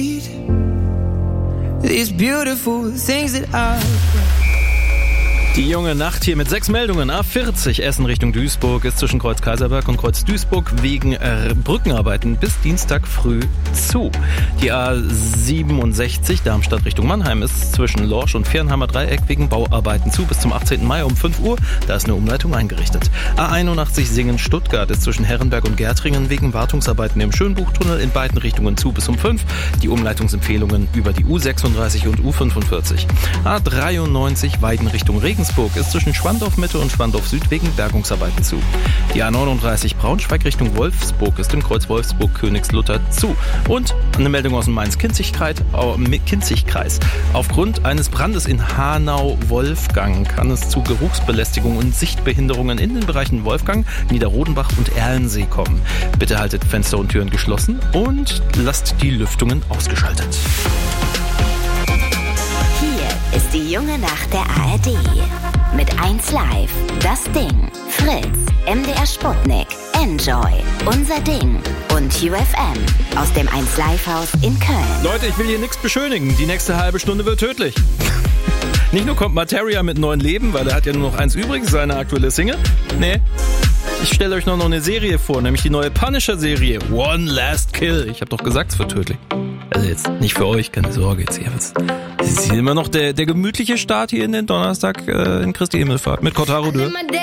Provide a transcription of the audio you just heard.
These beautiful things that I... Die junge Nacht hier mit 6 Meldungen. A40 Essen Richtung Duisburg ist zwischen Kreuz Kaiserberg und Kreuz Duisburg wegen Brückenarbeiten bis Dienstag früh zu. Die A67 Darmstadt Richtung Mannheim ist zwischen Lorsch und Viernheimer Dreieck wegen Bauarbeiten zu bis zum 18. Mai um 5 Uhr. Da ist eine Umleitung eingerichtet. A81 Singen-Stuttgart ist zwischen Herrenberg und Gärtringen wegen Wartungsarbeiten im Schönbuchtunnel in beiden Richtungen zu bis um 5. Die Umleitungsempfehlungen über die U36 und U45. A93 Weiden Richtung Regensburg ist zwischen Schwandorf Mitte und Schwandorf Süd wegen Bergungsarbeiten zu. Die A39 Braunschweig Richtung Wolfsburg ist im Kreuz Wolfsburg-Königslutter zu. Und eine Meldung aus dem Mainz-Kinzig-Kreis. Aufgrund eines Brandes in Hanau-Wolfgang kann es zu Geruchsbelästigung und Sichtbehinderungen in den Bereichen Wolfgang, Niederrodenbach und Erlensee kommen. Bitte haltet Fenster und Türen geschlossen und lasst die Lüftungen ausgeschaltet. Ist die junge Nacht der ARD. Mit 1 Live, Das Ding, Fritz, MDR Sputnik, Enjoy, Unser Ding und UFM aus dem 1 Live Haus in Köln. Leute, ich will hier nichts beschönigen. Die nächste halbe Stunde wird tödlich. Nicht nur kommt Materia mit neuen Leben, weil er hat ja nur noch eins übrig, seine aktuelle Single. Nee. Ich stelle euch noch eine Serie vor, nämlich die neue Punisher-Serie One Last Kill. Ich habe doch gesagt, es wird tödlich. Also jetzt nicht für euch, keine Sorge. Jetzt hier. Es ist hier immer noch der gemütliche Start hier in den Donnerstag in Christi Himmelfahrt mit Cotaro Dürr.